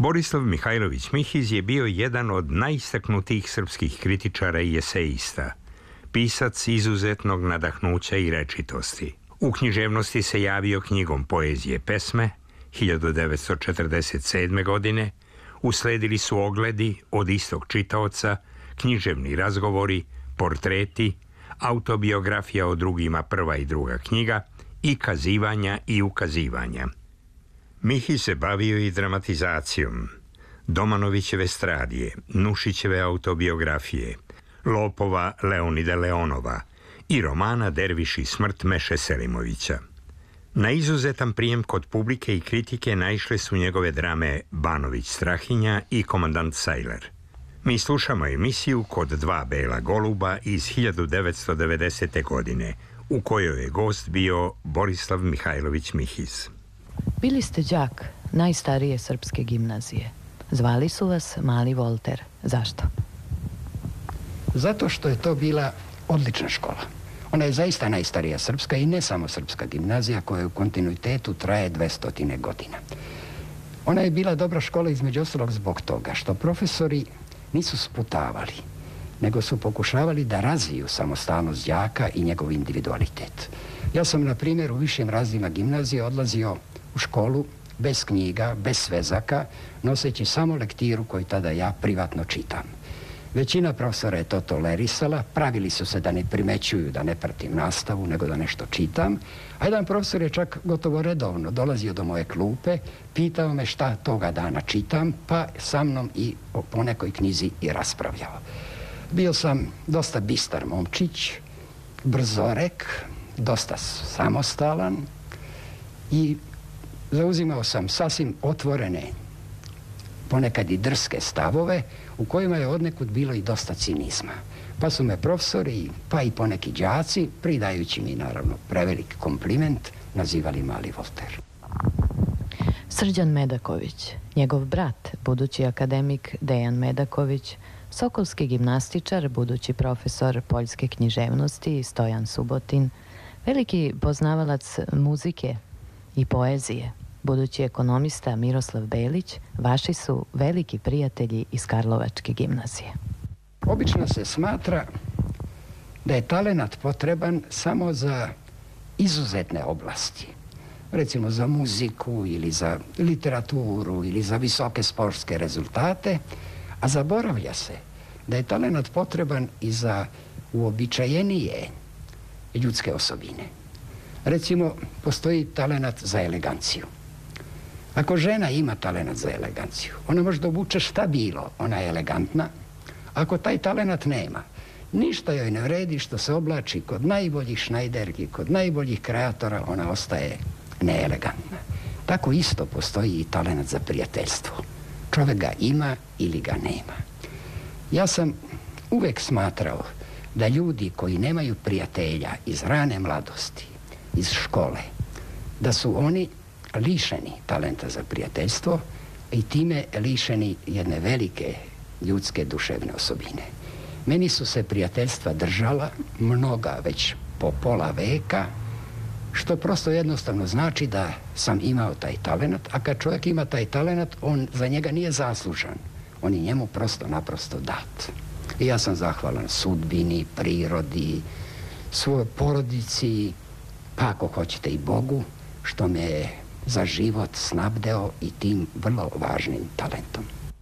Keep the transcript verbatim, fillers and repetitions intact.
Borislav Mihajlović Mihiz je bio jedan od najistaknutijih srpskih kritičara i eseista, pisac izuzetnog nadahnuća i rečitosti. U književnosti se javio knjigom Poezije pesme hiljadu devetsto četrdeset sedme. godine, usledili su ogledi od istog čitaoca, književni razgovori, portreti, autobiografija o drugima prva i druga knjiga i kazivanja i ukazivanja. Mihiz se bavio i dramatizacijom. Domanovićeve Stradije, Nušićeve autobiografije, Lopova Leonida Leonova i romana Derviš i smrt Meše Selimovića. Na izuzetan prijem kod publike i kritike naišle su njegove drame Banović Strahinja i Komandant Sajler. Mi slušamo emisiju Kod dva bela goluba iz hiljadu devetsto devedesete. godine, u kojoj je gost bio Borislav Mihajlović Mihiz. Bili ste đak najstarije srpske gimnazije. Zvali su vas Mali Volter. Zašto? Zato što je to bila odlična škola. Ona je zaista najstarija srpska i ne samo srpska gimnazija koja u kontinuitetu traje dvesta godina. Ona je bila dobra škola između ostalog zbog toga što profesori nisu sputavali, nego su pokušavali da razviju samostalnost đaka i njegov individualitet. Ja sam, na primjer, u višim razredima gimnazije odlazio u školu bez knjiga, bez svezaka, noseći samo lektiru koju tada ja privatno čitam. Većina profesora je to tolerisala, pravili su se da ne primećuju da ne pratim nastavu, nego da nešto čitam, a jedan profesor je čak gotovo redovno dolazio do moje klupe, pitao me šta toga dana čitam, pa sa mnom i o ponekoj knjizi i raspravljao. Bio sam dosta bistar momčić, brzorek, dosta samostalan i zauzimao sam sasvim otvorene, ponekad i drske stavove, u kojima je odnekud bilo i dosta cinizma. Pa su me profesori, pa i poneki đaci, pridajući mi naravno preveliki kompliment, nazivali Mali Volter. Srđan Medaković, njegov brat, budući akademik Dejan Medaković, sokolski gimnastičar, budući profesor poljske književnosti Stojan Subotin, veliki poznavalac muzike i poezije, budući ekonomista Miroslav Belić, vaši su veliki prijatelji iz Karlovačke gimnazije. Obično se smatra da je talenat potreban samo za izuzetne oblasti. Recimo za muziku ili za literaturu ili za visoke sportske rezultate, a zaboravlja se da je talenat potreban i za uobičajenije ljudske osobine. Recimo, postoji talenat za eleganciju. Ako žena ima talenat za eleganciju, ona može da obuče šta bilo, ona je elegantna. Ako taj talenat nema, ništa joj ne vredi što se oblači kod najboljih šnajderki, kod najboljih kreatora, ona ostaje neelegantna. Tako isto postoji i talenat za prijateljstvo. Čovjek ga ima ili ga nema. Ja sam uvek smatrao da ljudi koji nemaju prijatelja iz rane mladosti, iz škole, da su oni lišeni talenta za prijateljstvo i time lišeni jedne velike ljudske duševne osobine. Meni su se prijateljstva držala mnoga već po pola veka, što prosto jednostavno znači da sam imao taj talenat, a kad čovjek ima taj talenat, on za njega nije zaslužan. On je njemu prosto naprosto dat. I ja sam zahvalan sudbini, prirodi, svojoj porodici, pa ako hoćete i Bogu, što me je za život snabdeo i tim vrlo važnim talentom.